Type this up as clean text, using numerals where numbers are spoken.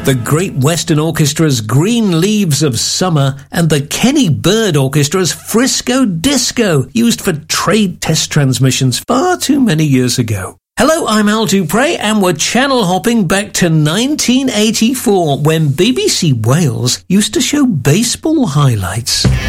The Great Western Orchestra's Green Leaves of Summer and the Kenny Bird Orchestra's Frisco Disco, used for trade test transmissions far too many years ago. Hello, I'm Al Dupre, and we're channel hopping back to 1984 when BBC Wales used to show baseball highlights.